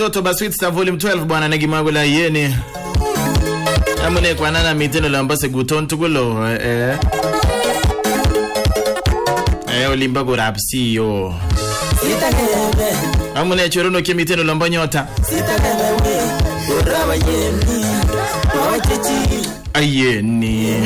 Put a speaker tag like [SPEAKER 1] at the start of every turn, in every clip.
[SPEAKER 1] Toto Baswit Star Volume 12 bwana Negimagula yeni. Amune kwa nana miteno lambase guton tukulo. Olimba go rapsi yo. Amune chorono ke miteno lamba nyota. Ayeni.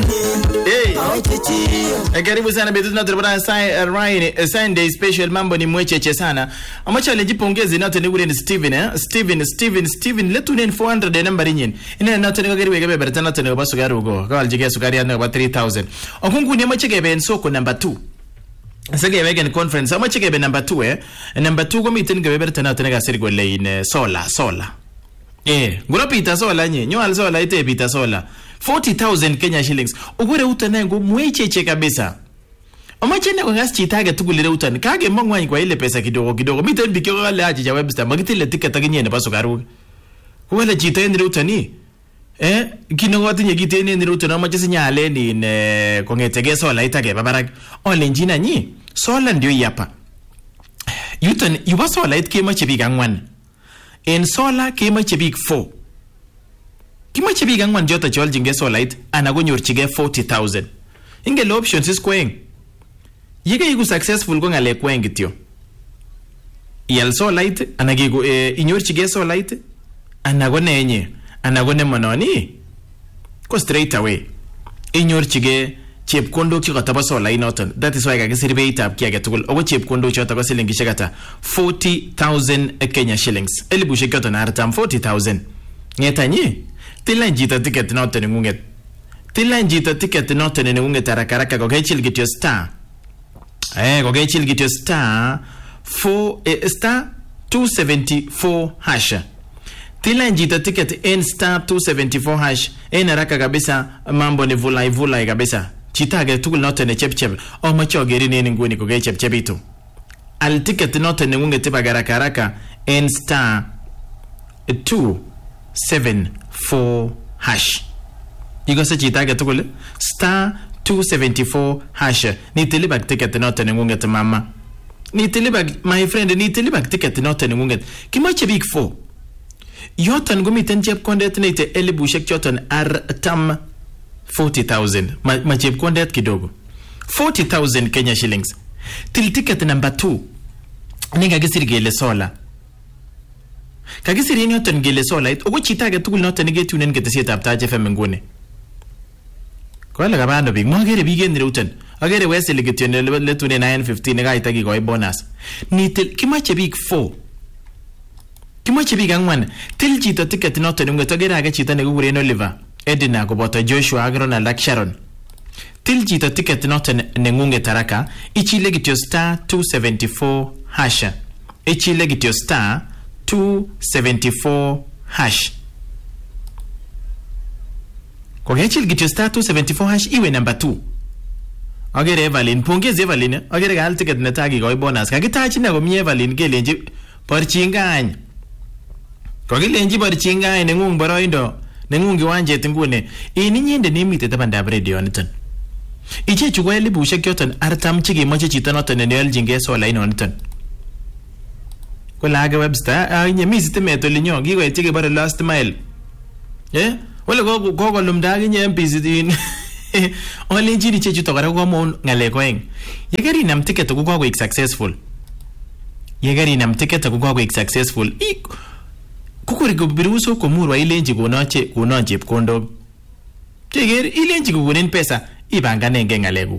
[SPEAKER 1] Karibu sana betu tunatrebana Sunday special mambo ni mwecheche sana. Amacha lejipongezi nato ni ule Steven letu ni 400 number nyen. Ina nato ni kagiri wege bebere nato ni basu garu go. Kawal jige sukari na ba 3000. Okungu ni amacha gebe nsoko number 2. Sage wege conference amacha gebe number 2 Number 2 ko mitin gebe bebere nato ni gasiri go lein sola. Ngura pita sola nye. Nyo al sola ite pita sola. 40,000 Kenya shillings. Ugure utanengo mwecheche kabisa. Omachene kwa ngasi chitaga tugulire utani. Kage mongwanyi kwa ile pesa kidogo. Miten bikyo wale aji ja webster. Magitile ticket aginyene paso garu. Kuwele chitaendire utani. Kinogoti nyegitene utani. Omachese nyale ni kongetege sola itage babarag. Ole njina nyi. Sola ndio yapa. Yutan yuba sola it kema chebig angwan. En sola kema chebig 4. Kima chibi gangwan jota chwal jinge solite anagonyor chige 40,000. Inge options is kweng. Yega yigu successful ko ngale kweng gityo. Yal solite anagigu inyor chige solite anagone enye anagone mononi ko straight away. Inyor chige chepkondo chikotaba solite noton. That is why kagisirbe itab kiage tugul. Ogo chepkondo chota ko silingi shigata 40,000 Kenya shillings. Elibu shikata na artam 40,000. Ngetanyi Tila njita ticket note ni ngunget. Tila njita ticket note ni ngunget harakaraka kwa kechil get your star. Kwa kechil get your star 274 hash. Tila njita ticket n star 274 hash. Haraka kabisa mambo ni vulai kabisa. Chitage tukul note ni chep. O macho geri ni nguni kwa chep ito. Al ticket note ni ngunget tipa harakaraka n star 274 hash. Igo se chitaga tukule star 274 hash. Ni tilibag ticket note ni ngunget mama. Ni tilibag my friend ni tilibag ticket note ni ngunget. Kimache big 4. Yotan gumiten chep kondet nite elibu shek yotan tam 40,000. Ma chep kondet kidogo. 40,000 Kenya shillings. Til ticket number 2. Ninga gisirigele sola. Kagisiri yotan gele sola it ogo chitaga tukul notan getu nen gete sieta aptaje FM ngune. Kwa la gabando big mo gere bigen rutan. Agere wesele getu ne letu ne 915 ga itagi go bonus. Ni til kimache big 4. Kimache big angwan. Til chita ticket notan ngete gere aga chita ne gure no liver. Edina go bota Joshua Agron na Lak Sharon. Til chita ticket notan ne ngunge taraka ichile getu star 274 hash. Ichile getu star 274 hash. Kwa hechil get your star 274 hash iwe number 2. Agere Evelyn pongeze Evelyn. Agere gal ticket netagi go bonus. Kagitachi na go mi Evelyn gelenji parchinganya. Kwa gelenji parchinganya nengung boroindo nengung giwanje tingune. Ini nyende nimite tabanda radio niton. Iche chugweli bushek yoton artam chigi moche chito noton enel jinge sola ino niton. Kwa laga webster nye mizite meto linyo gigo etike bare last mile. Wale go lumdagi nye mpizidin. Only jiri chechu tokara kwa mo ngale koeng. Yegari nam ticket ko kwa successful. Yegari nam ticket ko kwa successful. Kukuri ko biruso ko murwa ilenji kunoche kondo. Yegari ilenji kukunin pesa ibangane ngengalegu.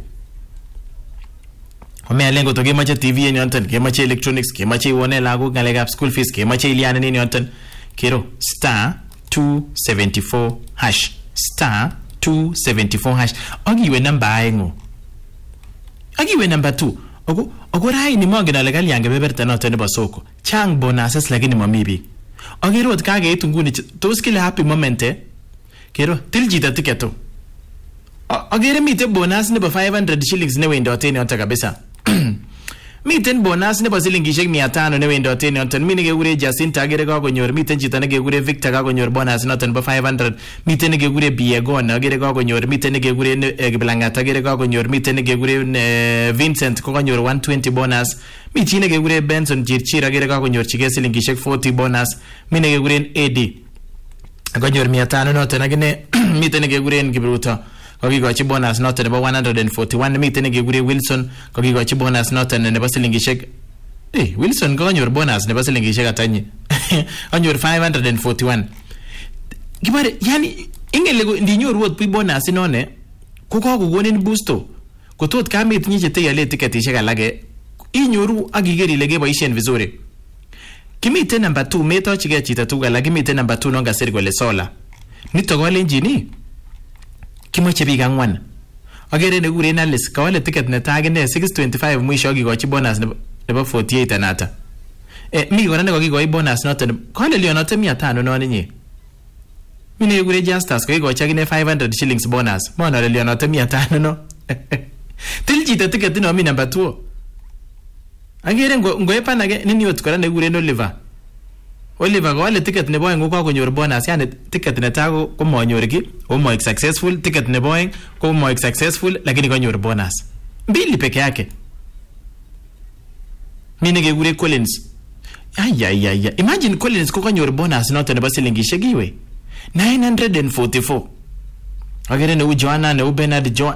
[SPEAKER 1] Ome alengo to kemache TV yenyon kemache electronics kemache iwone lagu ngalegap school fees kemache iliane nini yon kero star 274 hash star 274 hash agiwe number ayengo agiwe number 2 ogo rai ni mogena legal yange beberta noto ne basoko chang bonuses lakini mamibi ogero kage itunguni to skill happy moment kero tiljita tiketo agere mite bonus ne ba 500 shillings ne wendo tene on kabisa Miten bonus nebo silingishek 500 newendoten yoton. Mi nekekure Jacinta agere kakonyor, miten chito nekekure Victor kakonyor bonus noton nebo 500, miten nekekure Biegon agere kakonyor, miten nekekure Kiplangat agere kakonyor, miten nekekure Vincent kokanyor 120 bonus, mi chi nekekure Benson Chirchir agere kakonyorchigei silingishek 40 bonus, mi nekekure AD akanyor 500 noton akine, miten nekekure Kipruto kokikochi bonus noton nebo 141, miten nekekure Wilson kokikochi bonus noton nebo silingishek Wilson kokanyor bonus nebo silingishek atanyi anyor 541. Kibare yani ingele ndinyoru ot bonus inone ko kakokonin boosto kotot kametinye cheteyale tiketishek alage inyoru akiger ile keboisien vizuri. Kimiten number 2 metochige chito tugul alak, kimiten number 2 non kasir kole sola nito kolenjini kimoche biik 4 agere nekure Alice kawale ticket netagine 625 mwisho akikochi bonus nebo 48 anata. Mi kora nekakikoi bonus noton kale lionote 500 non inye. Mi nekure Justus kokikochi akine 500 shillings bonus. Monole lionote 500 no. Til chito ticket no mi number 2. Agere ngoepan age nini ot kora nekure Oliver kawale ticket nebo oeng kokakonyor bonus, yani ticket netago komanyor ki, komoik successful, ticket nebo oeng komoik successful lakini kanyor bonus. Mbili peke yake. Mimi nekekure Collins. Ayayaya. Imagine Collins kokanyor bonus noto nebo silingishek iwe 944. Agere ne Joanna ne Bernard John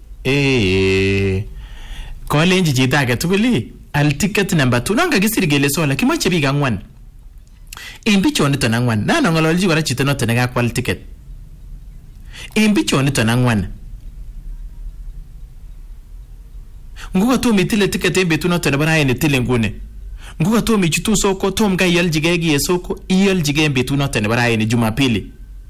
[SPEAKER 1] kolenji chito age tugul al ticket number 2 nanga kisir gele sola kimoche biik 4. Imbichonito na 4 nana ngololji kora chito noto nekakwal ticket. Imbichonito na 4 nguka to mitile ticket embetu noto nebo raini tile ngune. Nguka to michutu soko tom ga yaljige gi soko yaljige embetu noto nebo raini Jumapili.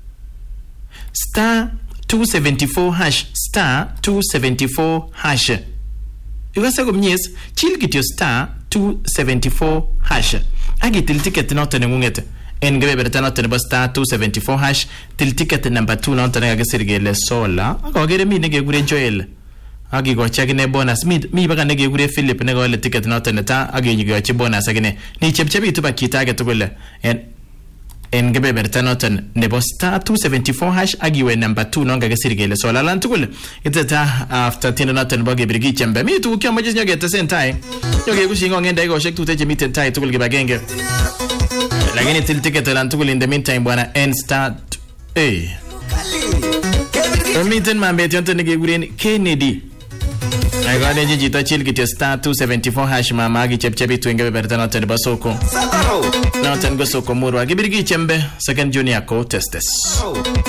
[SPEAKER 1] *274 hash *274 hash. Igasa komnyes chill kityo *274 hash. Agitil ticket noto ngungete en gebeberta noto nebo *274 hash til ticket number 2 noto nekakisir kele sola akagere mi nekekure Joel akikochi akine bonus, mi baka nekekure Philip nekole ticket noto neta akikochi bonus akine ni chepchebitu ba kita age tugul en gebeberta noto nebo *274 hash agiwe number 2 nonga kesir kele sola lan tugul itata after tin noto nebo gebirgi chembe mi tu kyo majis nyogete sentai yoge kushingo ngenda ikoshek tute chemiten tai tugul gibagenge lakini til ticket lan tugul in the meantime bwana end start miten mambet yonto nekekuren Kennedy agane jijito chill kityo *274 hash mama agi chepchebitu en gebeberta noto nebo soko noto ngo soko murwa gibirgi chembe second junior ko testes